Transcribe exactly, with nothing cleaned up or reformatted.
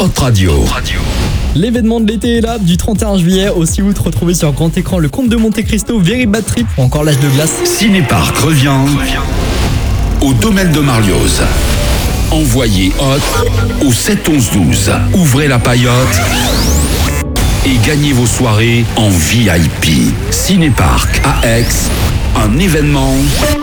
Hot Radio. L'événement de l'été est là, du trente et un juillet au six août, retrouvez sur grand écran le Comte de Monte Cristo, Very Bad Trip ou encore l'Âge de glace. Cinéparc revient au domaine de Marlioz. Envoyez Hot au sept onze douze. Ouvrez la paillote et gagnez vos soirées en V I P. Cinéparc à Aix, un événement